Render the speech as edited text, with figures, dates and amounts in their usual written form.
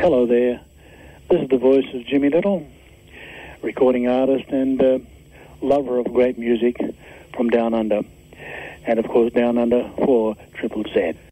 Hello there. This is the voice of Jimmy Little, recording artist and lover of great music from Down Under. And, of course, Down Under for Triple Z.